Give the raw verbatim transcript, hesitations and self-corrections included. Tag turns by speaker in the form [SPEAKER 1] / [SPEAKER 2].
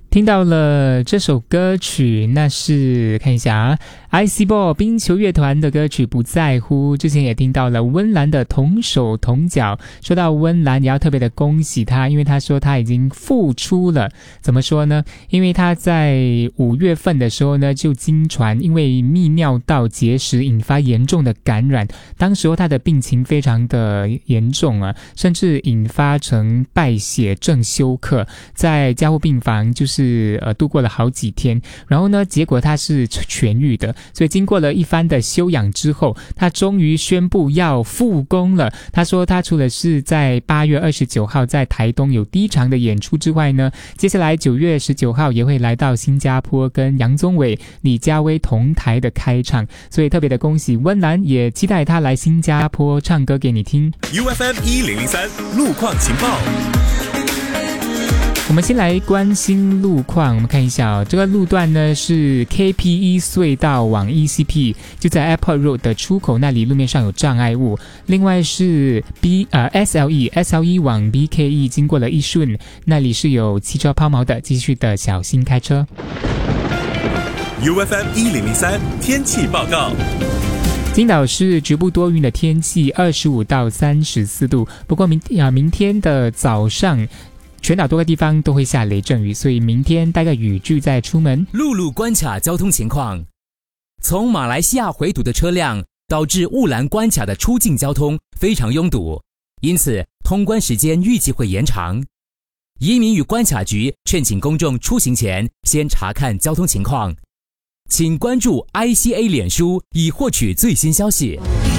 [SPEAKER 1] 听到了这首歌曲，那是看一下啊 Iceball 冰球乐团的歌曲《不在乎》。之前也听到了温岚的同手同脚。说到温岚，也要特别的恭喜他，因为他说他已经复出了。怎么说呢？因为他在五月份的时候呢，就经传因为泌尿道结石引发严重的感染，当时候他的病情非常的严重啊，甚至引发成败血症休克，在加护病房就是呃度过了好几天，然后呢，结果他是痊愈的，所以经过了一番的休养之后，他终于宣布要复工了。他说他除了是在八月二十九号在台东有第一场的演出之外呢，接下来九月十九号也会来到新加坡跟杨宗纬、李佳薇同台的开唱，所以特别的恭喜温岚，也期待他来新加坡唱歌给你听。
[SPEAKER 2] U F M 一零零三路况情报。
[SPEAKER 1] 我们先来关心路况，我们看一下哦，这个路段呢是 K P E 隧道往 E C P， 就在 Airport Road 的出口那里，路面上有障碍物。另外是 B 呃 S L E S L E 往 B K E 经过了一顺，那里是有汽车抛锚的，继续的小心开车。
[SPEAKER 2] U F M 一零零三天气报告。
[SPEAKER 1] 金岛是局部多云的天气，二十五到三十四度。不过明啊明天的早上，全岛多个地方都会下雷阵雨，所以明天带个雨具再出门。
[SPEAKER 3] 陆路关卡交通情况：从马来西亚回堵的车辆导致雾兰关卡的出境交通非常拥堵，因此通关时间预计会延长。移民与关卡局劝请公众出行前先查看交通情况，请关注 I C A 脸书以获取最新消息。